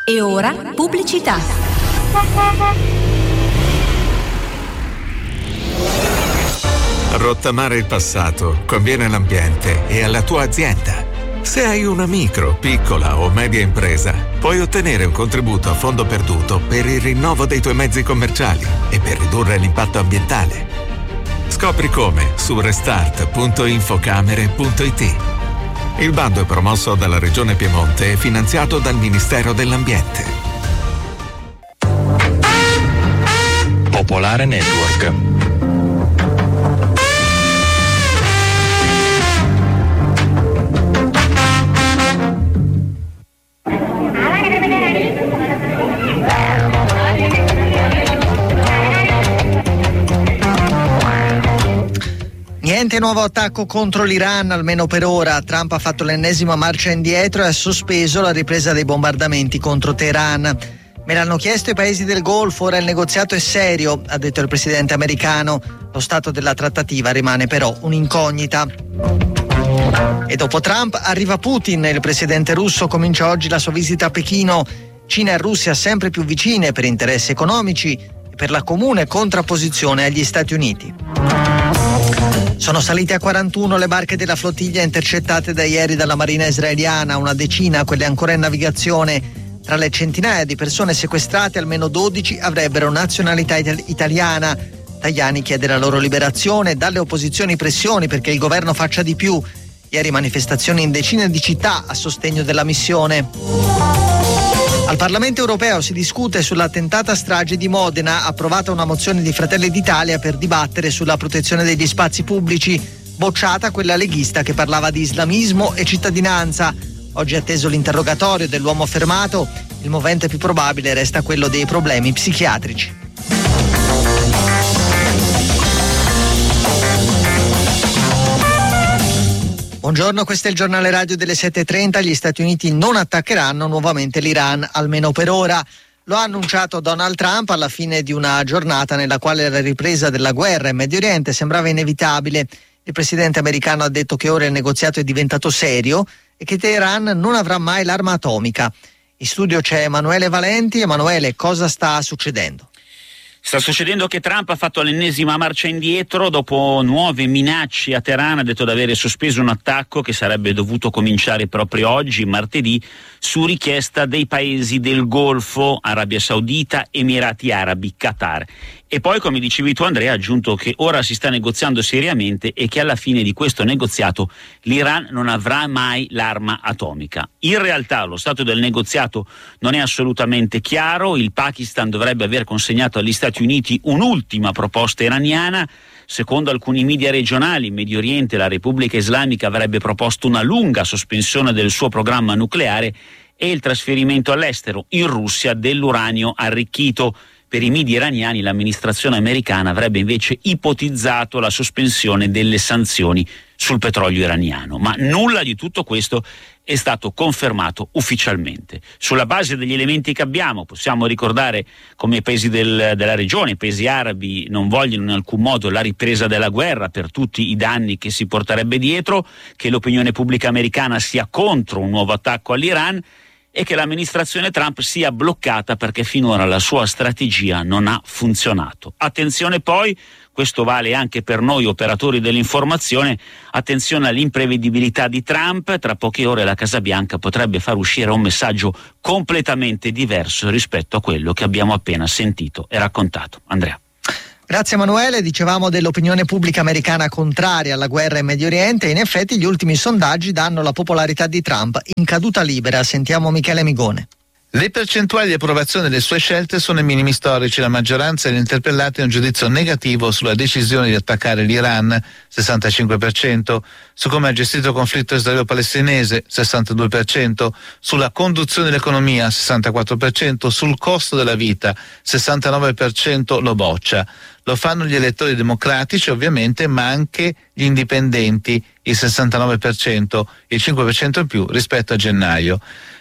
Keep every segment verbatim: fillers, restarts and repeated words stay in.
E ora pubblicità. Rottamare il passato conviene all'ambiente e alla tua azienda. Se hai una micro, piccola o media impresa, puoi ottenere un contributo a fondo perduto per il rinnovo dei tuoi mezzi commerciali e per ridurre l'impatto ambientale. Scopri come su restart punto infocamere punto it. Il bando è promosso dalla Regione Piemonte e finanziato dal Ministero dell'Ambiente. Popolare Network. Niente nuovo attacco contro l'Iran, almeno per ora. Trump ha fatto l'ennesima marcia indietro e ha sospeso la ripresa dei bombardamenti contro Teheran. Me l'hanno chiesto i paesi del Golfo, ora il negoziato è serio, ha detto il presidente americano. Lo stato della trattativa rimane però un'incognita. E dopo Trump arriva Putin, il presidente russo comincia oggi la sua visita a Pechino. Cina e Russia sempre più vicine per interessi economici e per la comune contrapposizione agli Stati Uniti. Sono salite a quarantuno le barche della flottiglia intercettate da ieri dalla Marina israeliana, una decina quelle ancora in navigazione. Tra le centinaia di persone sequestrate, almeno dodici avrebbero nazionalità itali- italiana. Tajani chiede la loro liberazione, dalle opposizioni pressioni perché il governo faccia di più. Ieri manifestazioni in decine di città a sostegno della missione. Al Parlamento europeo si discute sulla tentata strage di Modena, approvata una mozione di Fratelli d'Italia per dibattere sulla protezione degli spazi pubblici, bocciata quella leghista che parlava di islamismo e cittadinanza. Oggi è atteso l'interrogatorio dell'uomo fermato, il movente più probabile resta quello dei problemi psichiatrici. Buongiorno, questo è il giornale radio delle sette e trenta. Gli Stati Uniti non attaccheranno nuovamente l'Iran, almeno per ora. Lo ha annunciato Donald Trump alla fine di una giornata nella quale la ripresa della guerra in Medio Oriente sembrava inevitabile. Il presidente americano ha detto che ora il negoziato è diventato serio e che Teheran non avrà mai l'arma atomica. In studio c'è Emanuele Valenti. Emanuele, cosa sta succedendo? Sta succedendo che Trump ha fatto l'ennesima marcia indietro dopo nuove minacce a Teheran, ha detto di avere sospeso un attacco che sarebbe dovuto cominciare proprio oggi, martedì, su richiesta dei paesi del Golfo, Arabia Saudita, Emirati Arabi, Qatar. E poi, come dicevi tu Andrea, ha aggiunto che ora si sta negoziando seriamente e che alla fine di questo negoziato l'Iran non avrà mai l'arma atomica. In realtà lo stato del negoziato non è assolutamente chiaro. Il Pakistan dovrebbe aver consegnato agli Stati Uniti un'ultima proposta iraniana. Secondo alcuni media regionali, in Medio Oriente la Repubblica Islamica avrebbe proposto una lunga sospensione del suo programma nucleare e il trasferimento all'estero in Russia dell'uranio arricchito. Per i media iraniani l'amministrazione americana avrebbe invece ipotizzato la sospensione delle sanzioni sul petrolio iraniano, ma nulla di tutto questo è stato confermato ufficialmente. Sulla base degli elementi che abbiamo possiamo ricordare come i paesi del, della regione, i paesi arabi, non vogliono in alcun modo la ripresa della guerra per tutti i danni che si porterebbe dietro, che l'opinione pubblica americana sia contro un nuovo attacco all'Iran e che l'amministrazione Trump sia bloccata perché finora la sua strategia non ha funzionato. Attenzione poi, questo vale anche per noi operatori dell'informazione, attenzione all'imprevedibilità di Trump. Tra poche ore la Casa Bianca potrebbe far uscire un messaggio completamente diverso rispetto a quello che abbiamo appena sentito e raccontato. Andrea. Grazie Emanuele, dicevamo dell'opinione pubblica americana contraria alla guerra in Medio Oriente e in effetti gli ultimi sondaggi danno la popolarità di Trump in caduta libera. Sentiamo Michele Migone. Le percentuali di approvazione delle sue scelte sono ai minimi storici. La maggioranza degli interpellati ha un giudizio negativo sulla decisione di attaccare l'Iran, sessantacinque per cento, su come ha gestito il conflitto israelo-palestinese, sessantadue per cento, sulla conduzione dell'economia, sessantaquattro per cento, sul costo della vita, sessantanove per cento lo boccia. Lo fanno gli elettori democratici ovviamente, ma anche gli indipendenti, il sessantanove per cento, il cinque per cento in più rispetto a gennaio.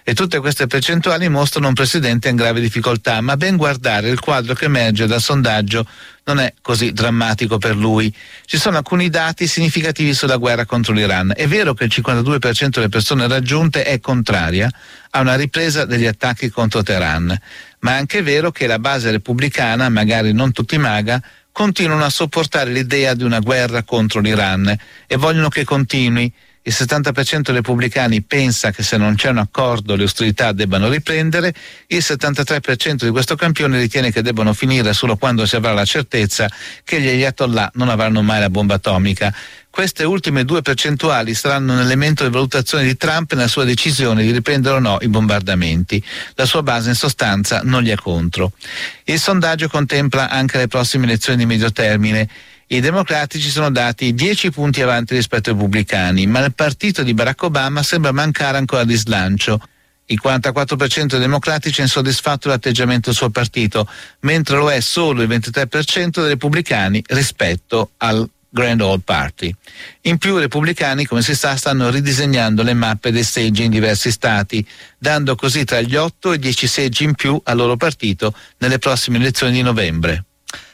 E tutte queste percentuali mostrano un presidente in grave difficoltà, ma ben guardare il quadro che emerge dal sondaggio non è così drammatico per lui. Ci sono alcuni dati significativi sulla guerra contro l'Iran. È vero che il cinquantadue per cento delle persone raggiunte è contraria a una ripresa degli attacchi contro Teheran, ma è anche vero che la base repubblicana, magari non tutti MAGA, continuano a sopportare l'idea di una guerra contro l'Iran e vogliono che continui. Il settanta per cento dei repubblicani pensa che se non c'è un accordo le ostilità debbano riprendere, il settantatré per cento di questo campione ritiene che debbano finire solo quando si avrà la certezza che gli ayatollah non avranno mai la bomba atomica. Queste ultime due percentuali saranno un elemento di valutazione di Trump nella sua decisione di riprendere o no i bombardamenti. La sua base in sostanza non gli è contro. Il sondaggio contempla anche le prossime elezioni di medio termine. I democratici sono dati dieci punti avanti rispetto ai repubblicani, ma il partito di Barack Obama sembra mancare ancora di slancio. Il quarantaquattro per cento dei democratici è insoddisfatto dell'atteggiamento del suo partito, mentre lo è solo il ventitré per cento dei repubblicani rispetto al Grand Old Party. In più i repubblicani, come si sa, stanno ridisegnando le mappe dei seggi in diversi stati, dando così tra gli otto e i dieci seggi in più al loro partito nelle prossime elezioni di novembre.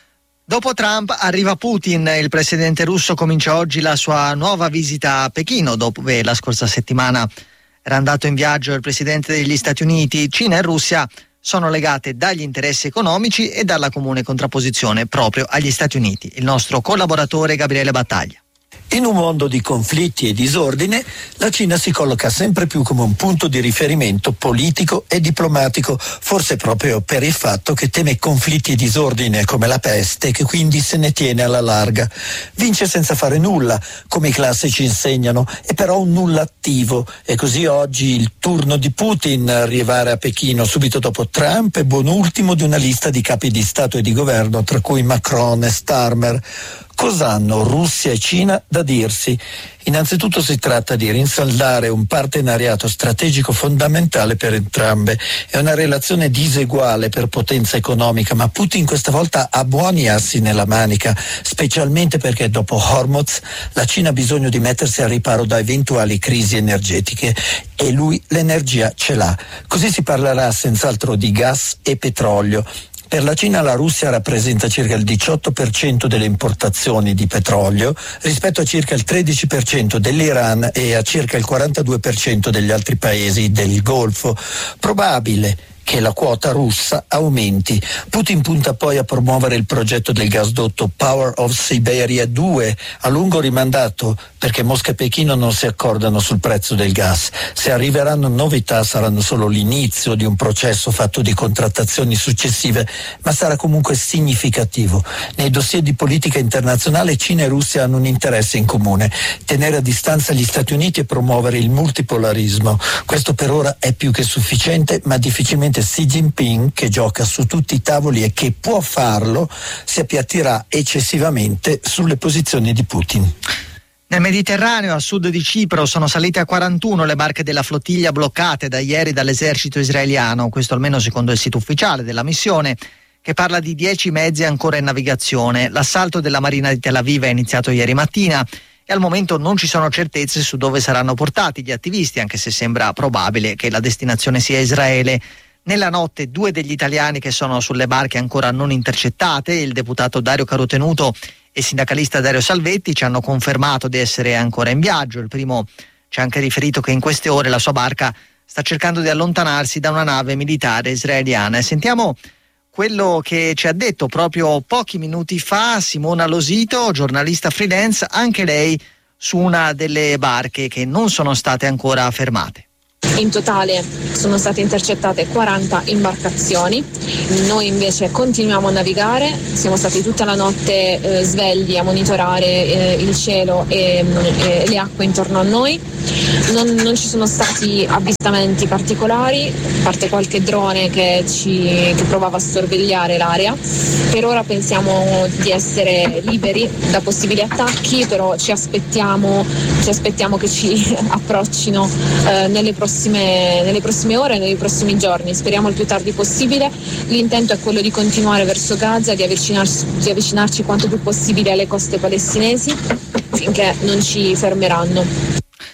Dopo Trump arriva Putin. Il presidente russo comincia oggi la sua nuova visita a Pechino, dopo che la scorsa settimana era andato in viaggio il presidente degli Stati Uniti. Cina e Russia sono legate dagli interessi economici e dalla comune contrapposizione proprio agli Stati Uniti. Il nostro collaboratore Gabriele Battaglia. In un mondo di conflitti e disordine, la Cina si colloca sempre più come un punto di riferimento politico e diplomatico, forse proprio per il fatto che teme conflitti e disordine come la peste, che quindi se ne tiene alla larga. Vince senza fare nulla, come i classici insegnano, è però un nulla attivo, e così oggi il turno di Putin arrivare a Pechino subito dopo Trump è buon ultimo di una lista di capi di Stato e di governo, tra cui Macron e Starmer. Cosa hanno Russia e Cina da dirsi? Innanzitutto si tratta di rinsaldare un partenariato strategico fondamentale per entrambe. È una relazione diseguale per potenza economica, ma Putin questa volta ha buoni assi nella manica, specialmente perché dopo Hormuz la Cina ha bisogno di mettersi al riparo da eventuali crisi energetiche e lui l'energia ce l'ha. Così si parlerà senz'altro di gas e petrolio. Per la Cina la Russia rappresenta circa il diciotto per cento delle importazioni di petrolio rispetto a circa il tredici per cento dell'Iran e a circa il quarantadue per cento degli altri paesi del Golfo. Probabile che la quota russa aumenti. Putin punta poi a promuovere il progetto del gasdotto Power of Siberia due, a lungo rimandato perché Mosca e Pechino non si accordano sul prezzo del gas. Se arriveranno novità saranno solo l'inizio di un processo fatto di contrattazioni successive, ma sarà comunque significativo. Nei dossier di politica internazionale Cina e Russia hanno un interesse in comune: tenere a distanza gli Stati Uniti e promuovere il multipolarismo. Questo per ora è più che sufficiente, ma difficilmente Xi Jinping, che gioca su tutti i tavoli e che può farlo, si appiattirà eccessivamente sulle posizioni di Putin. Nel Mediterraneo, a sud di Cipro, sono salite a quarantuno le barche della flottiglia bloccate da ieri dall'esercito israeliano, questo almeno secondo il sito ufficiale della missione, che parla di dieci mezzi ancora in navigazione. L'assalto della Marina di Tel Aviv è iniziato ieri mattina e al momento non ci sono certezze su dove saranno portati gli attivisti, anche se sembra probabile che la destinazione sia Israele. Nella notte due degli italiani che sono sulle barche ancora non intercettate, il deputato Dario Carotenuto e il sindacalista Dario Salvetti, ci hanno confermato di essere ancora in viaggio. Il primo ci ha anche riferito che in queste ore la sua barca sta cercando di allontanarsi da una nave militare israeliana. E sentiamo quello che ci ha detto proprio pochi minuti fa Simona Losito, giornalista freelance, anche lei su una delle barche che non sono state ancora fermate. In totale sono state intercettate quaranta imbarcazioni, noi invece continuiamo a navigare, siamo stati tutta la notte eh, svegli a monitorare eh, il cielo e, e le acque intorno a noi, non, non ci sono stati avvistamenti particolari, a parte qualche drone che, ci, che provava a sorvegliare l'area. Per ora pensiamo di essere liberi da possibili attacchi, però ci aspettiamo, ci aspettiamo che ci approccino eh, nelle prossime nelle prossime ore, nei prossimi giorni, speriamo il più tardi possibile. L'intento è quello di continuare verso Gaza, di avvicinarci, di avvicinarci quanto più possibile alle coste palestinesi finché non ci fermeranno.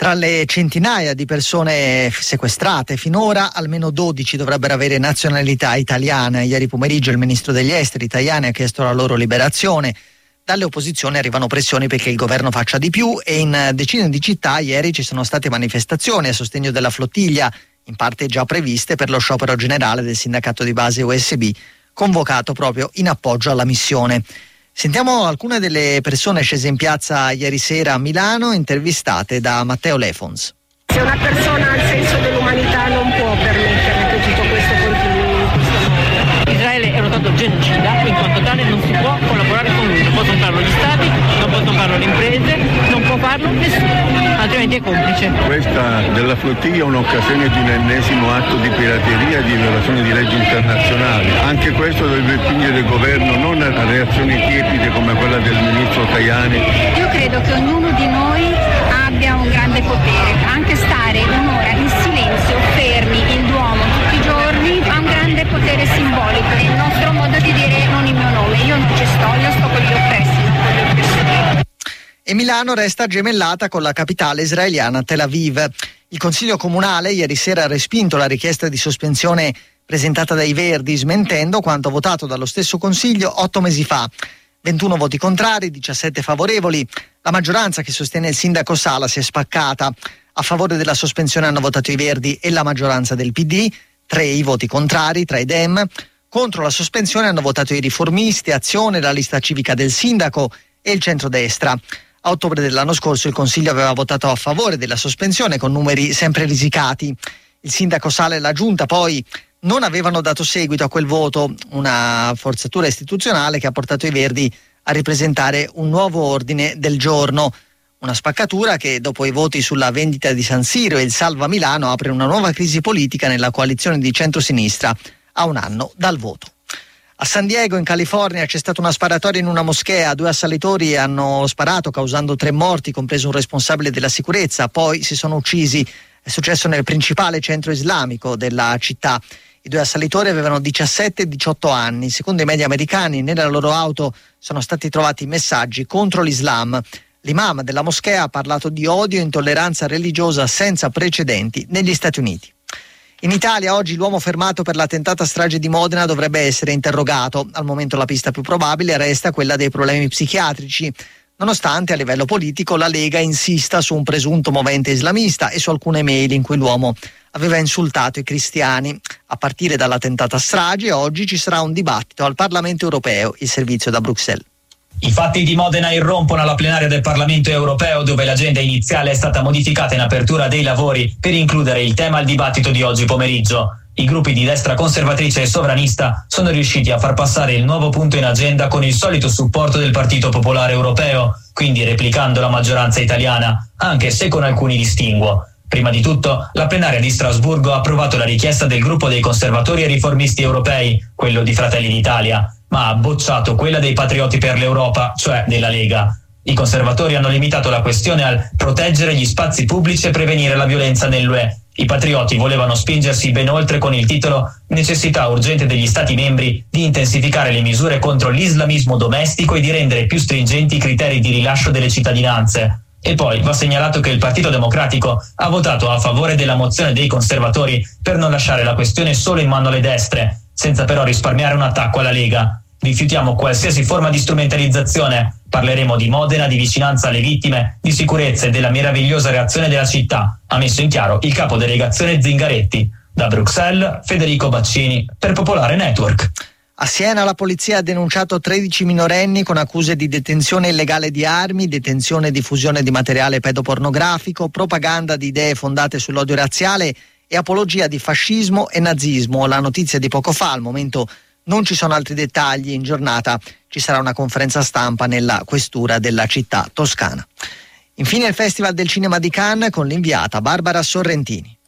Tra le centinaia di persone sequestrate finora, almeno dodici dovrebbero avere nazionalità italiana. Ieri pomeriggio il ministro degli esteri Tajani ha chiesto la loro liberazione. Dalle opposizioni arrivano pressioni perché il governo faccia di più e in decine di città ieri ci sono state manifestazioni a sostegno della flottiglia, in parte già previste per lo sciopero generale del sindacato di base U S B, convocato proprio in appoggio alla missione. Sentiamo alcune delle persone scese in piazza ieri sera a Milano, intervistate da Matteo Lefons. Se una persona ha il senso dell'umanità non può permettere che tutto questo continui in questo modo. Israele è uno stato genocida, in quanto tale non si può collaborare con lui, non possono farlo gli stati, non possono farlo le imprese, non può farlo nessuno, altrimenti è complice. Questa della flottiglia è un'occasione di un ennesimo atto di pirateria, di violazione di leggi internazionali. Anche questo dovrebbe spingere il governo non a reazioni tiepide come quella del ministro Tajani. Io credo che ognuno di noi abbia un grande potere, anche stare un'ora in silenzio, fermi in Duomo tutti i giorni, ha un grande potere simbolico, è il nostro modo di dire non il mio nome, io non ci sto, io sto con gli oppressi, non con gli oppressori. E Milano resta gemellata con la capitale israeliana Tel Aviv. Il Consiglio Comunale ieri sera ha respinto la richiesta di sospensione presentata dai Verdi, smentendo quanto votato dallo stesso Consiglio otto mesi fa. ventuno voti contrari, diciassette favorevoli. La maggioranza che sostiene il sindaco Sala si è spaccata. A favore della sospensione hanno votato i Verdi e la maggioranza del P D, tre i voti contrari tra i Dem. Contro la sospensione hanno votato i Riformisti, Azione, la lista civica del sindaco e il centrodestra. A ottobre dell'anno scorso il Consiglio aveva votato a favore della sospensione con numeri sempre risicati. Il sindaco Sala e la Giunta poi non avevano dato seguito a quel voto, una forzatura istituzionale che ha portato i Verdi a ripresentare un nuovo ordine del giorno. Una spaccatura che dopo i voti sulla vendita di San Siro e il Salva Milano apre una nuova crisi politica nella coalizione di centrosinistra a un anno dal voto. A San Diego, in California, c'è stata una sparatoria in una moschea. Due assalitori hanno sparato causando tre morti, compreso un responsabile della sicurezza. Poi si sono uccisi. È successo nel principale centro islamico della città. I due assalitori avevano diciassette e diciotto anni. Secondo i media americani, nella loro auto sono stati trovati messaggi contro l'Islam. L'imam della moschea ha parlato di odio e intolleranza religiosa senza precedenti negli Stati Uniti. In Italia oggi l'uomo fermato per la tentata strage di Modena dovrebbe essere interrogato. Al momento la pista più probabile resta quella dei problemi psichiatrici, nonostante a livello politico la Lega insista su un presunto movente islamista e su alcune mail in cui l'uomo aveva insultato i cristiani. A partire dalla tentata strage oggi ci sarà un dibattito al Parlamento europeo, il servizio da Bruxelles. I fatti di Modena irrompono alla plenaria del Parlamento europeo, dove l'agenda iniziale è stata modificata in apertura dei lavori per includere il tema al dibattito di oggi pomeriggio. I gruppi di destra conservatrice e sovranista sono riusciti a far passare il nuovo punto in agenda con il solito supporto del Partito Popolare Europeo, quindi replicando la maggioranza italiana, anche se con alcuni distinguo. Prima di tutto, la plenaria di Strasburgo ha approvato la richiesta del gruppo dei conservatori e riformisti europei, quello di Fratelli d'Italia, ma ha bocciato quella dei Patrioti per l'Europa, cioè della Lega. I conservatori hanno limitato la questione al proteggere gli spazi pubblici e prevenire la violenza nell'U E. I Patrioti volevano spingersi ben oltre con il titolo «Necessità urgente degli Stati membri di intensificare le misure contro l'islamismo domestico e di rendere più stringenti i criteri di rilascio delle cittadinanze». E poi va segnalato che il Partito Democratico ha votato a favore della mozione dei conservatori per non lasciare la questione solo in mano alle destre, senza però risparmiare un attacco alla Lega. Rifiutiamo qualsiasi forma di strumentalizzazione. Parleremo di Modena, di vicinanza alle vittime, di sicurezza e della meravigliosa reazione della città, ha messo in chiaro il capo delegazione Zingaretti. Da Bruxelles, Federico Baccini, per Popolare Network. A Siena la polizia ha denunciato tredici minorenni con accuse di detenzione illegale di armi, detenzione e diffusione di materiale pedopornografico, propaganda di idee fondate sull'odio razziale e apologia di fascismo e nazismo. La notizia di poco fa, al momento non ci sono altri dettagli. In giornata ci sarà una conferenza stampa nella questura della città toscana. Infine il Festival del Cinema di Cannes con l'inviata Barbara Sorrentini.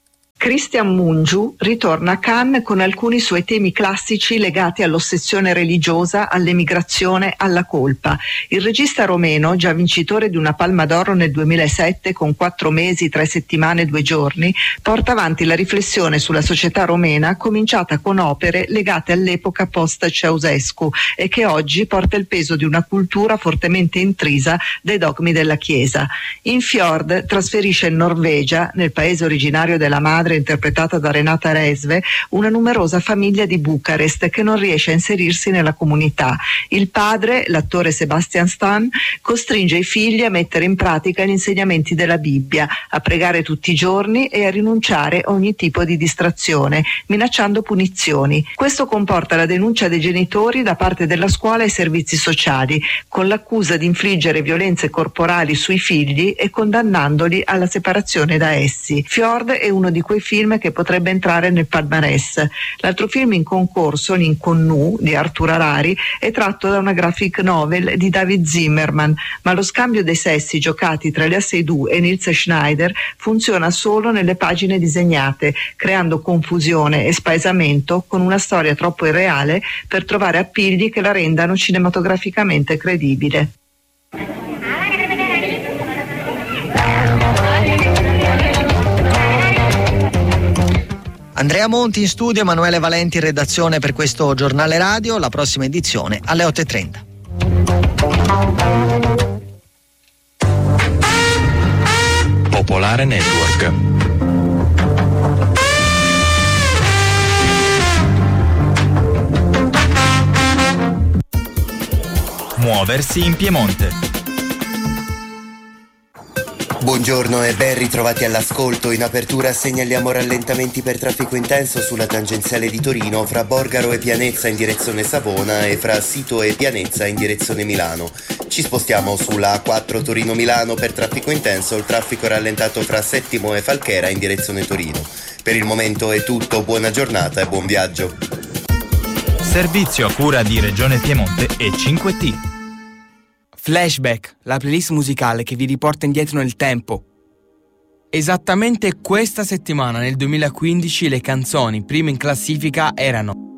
Christian Mungiu ritorna a Cannes con alcuni suoi temi classici legati all'ossessione religiosa, all'emigrazione, alla colpa. Il regista romeno, già vincitore di una Palma d'Oro nel duemilasette con quattro mesi, tre settimane e due giorni, porta avanti la riflessione sulla società romena cominciata con opere legate all'epoca post-Ceausescu e che oggi porta il peso di una cultura fortemente intrisa dai dogmi della Chiesa. In Fjord trasferisce in Norvegia, nel paese originario della madre interpretata da Renata Resve, una numerosa famiglia di Bucarest che non riesce a inserirsi nella comunità. Il padre, l'attore Sebastian Stan, costringe i figli a mettere in pratica gli insegnamenti della Bibbia, a pregare tutti i giorni e a rinunciare a ogni tipo di distrazione, minacciando punizioni. Questo comporta la denuncia dei genitori da parte della scuola ai servizi sociali, con l'accusa di infliggere violenze corporali sui figli e condannandoli alla separazione da essi. Fjord è uno di quei film che potrebbe entrare nel palmarès. L'altro film in concorso, L'Inconnu di Arthur Harari, è tratto da una graphic novel di David Zimmerman, ma lo scambio dei sessi giocati tra Léa Seydoux e Nils Schneider funziona solo nelle pagine disegnate, creando confusione e spaesamento con una storia troppo irreale per trovare appigli che la rendano cinematograficamente credibile. Andrea Monti in studio, Emanuele Valenti in redazione per questo giornale radio. La prossima edizione alle otto e trenta. Popolare Network. Muoversi in Piemonte. Buongiorno e ben ritrovati all'ascolto. In apertura segnaliamo rallentamenti per traffico intenso sulla tangenziale di Torino fra Borgaro e Pianezza in direzione Savona e fra Sito e Pianezza in direzione Milano. Ci spostiamo sulla A quattro Torino-Milano per traffico intenso, il traffico rallentato fra Settimo e Falchera in direzione Torino. Per il momento è tutto, buona giornata e buon viaggio. Servizio a cura di Regione Piemonte e cinque T. Flashback, la playlist musicale che vi riporta indietro nel tempo. Esattamente questa settimana, nel duemilaquindici, le canzoni prime in classifica erano